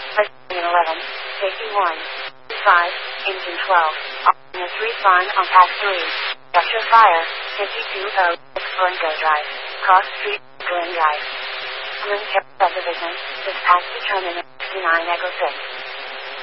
Lightning 11, safety 1, 5, engine 12, on the 3 farm on pass 3, structure fire, 5206 Glen Go Drive, Cross Street, Glen Drive. Glen Subdivision, dispatch determinant 69 Echo 6.